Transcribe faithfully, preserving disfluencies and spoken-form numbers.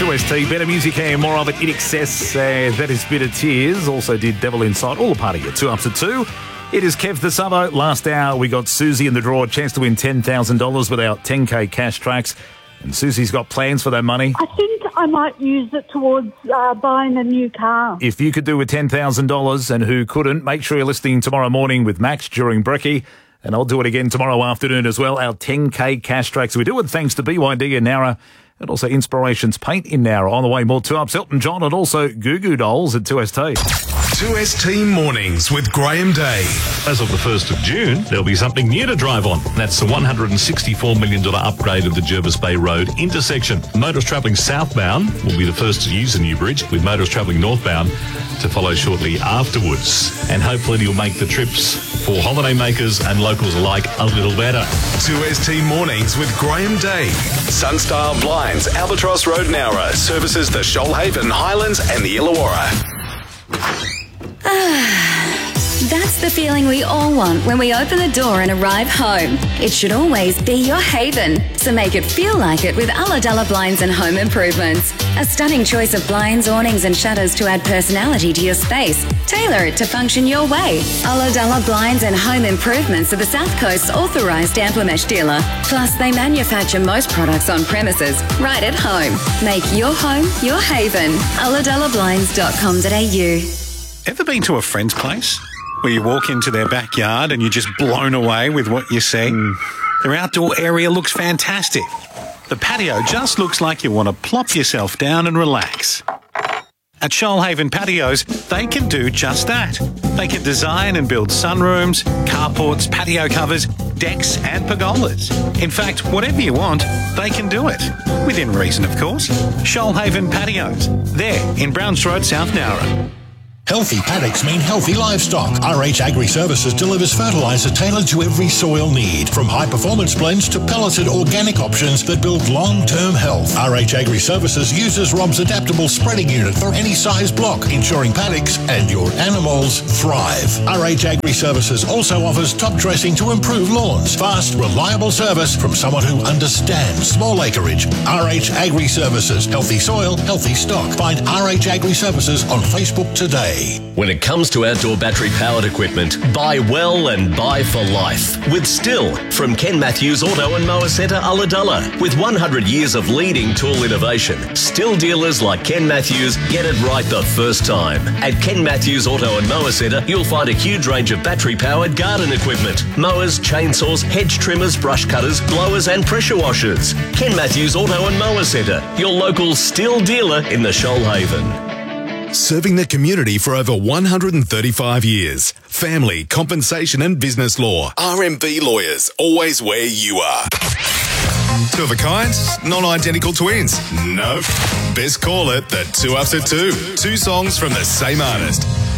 two S T, better music and more of it in excess. Uh, that is Bitter Tears. Also did Devil Inside. All a part of your two ups at two. It is Kev the Sabo. Last hour we got Susie in the draw. A chance to win ten thousand dollars with our ten K cash tracks. And Susie's got plans for that money. I think I might use it towards uh, buying a new car. If you could do with ten thousand dollars and who couldn't, make sure you're listening tomorrow morning with Max during Brekkie. And I'll do it again tomorrow afternoon as well. Our ten K cash tracks. We do it thanks to B Y D in Nowra and also Inspirations Paint in Nowra. On the way, more two-ups, Elton John, and also Goo Goo Dolls at two S T. two S T Mornings with Graham Day. As of the first of June, there'll be something new to drive on. That's the one hundred sixty-four million dollars upgrade of the Jervis Bay Road intersection. Motorists travelling southbound will be the first to use the new bridge, with motorists travelling northbound to follow shortly afterwards. And hopefully you'll make the trips for holidaymakers and locals alike a little better. two S T Mornings with Graham Day. Sunstar Blinds, Albatross Road, Nowra. Services the Shoalhaven, Highlands and the Illawarra. That's the feeling we all want when we open the door and arrive home. It should always be your haven, so make it feel like it with Ulladulla Blinds and Home Improvements. A stunning choice of blinds, awnings and shutters to add personality to your space. Tailor it to function your way. Ulladulla Blinds and Home Improvements are the South Coast's authorised Amplimesh dealer. Plus, they manufacture most products on premises, right at home. Make your home your haven. ulladulla blinds dot com dot a u. Ever been to a friend's place where you walk into their backyard and you're just blown away with what you see? Mm. Their outdoor area looks fantastic. The patio just looks like you want to plop yourself down and relax. At Shoalhaven Patios, they can do just that. They can design and build sunrooms, carports, patio covers, decks and pergolas. In fact, whatever you want, they can do it. Within reason, of course. Shoalhaven Patios. There in Browns Road, South Nowra. Healthy paddocks mean healthy livestock. R H Agri Services delivers fertiliser tailored to every soil need, from high-performance blends to pelleted organic options that build long-term health. R H Agri Services uses Rob's adaptable spreading unit for any size block, ensuring paddocks and your animals thrive. R H Agri Services also offers top dressing to improve lawns. Fast, reliable service from someone who understands small acreage. R H Agri Services. Healthy soil, healthy stock. Find R H Agri Services on Facebook today. When it comes to outdoor battery-powered equipment, buy well and buy for life. With Still, from Ken Matthews Auto and Mower Centre, Ulladulla. With one hundred years of leading tool innovation, Still dealers like Ken Matthews get it right the first time. At Ken Matthews Auto and Mower Centre, you'll find a huge range of battery-powered garden equipment. Mowers, chainsaws, hedge trimmers, brush cutters, blowers and pressure washers. Ken Matthews Auto and Mower Centre, your local Still dealer in the Shoalhaven. Serving the community for over one hundred thirty-five years. Family, compensation and business law. R M B Lawyers, always where you are. Two of a kind? Non-identical twins? Nope. Best call it the Two Ups at Two. Two songs from the same artist.